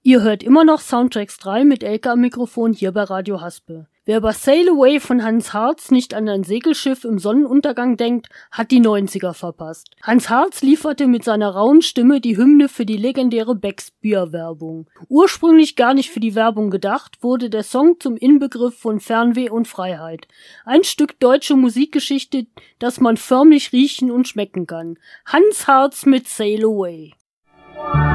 Ihr hört immer noch Soundtracks 3 mit Elke am Mikrofon hier bei Radio Haspel. Wer bei Sail Away von Hans Hartz nicht an ein Segelschiff im Sonnenuntergang denkt, hat die 90er verpasst. Hans Hartz lieferte mit seiner rauen Stimme die Hymne für die legendäre Becks Bierwerbung. Ursprünglich gar nicht für die Werbung gedacht, wurde der Song zum Inbegriff von Fernweh und Freiheit. Ein Stück deutsche Musikgeschichte, das man förmlich riechen und schmecken kann. Hans Hartz mit Sail Away.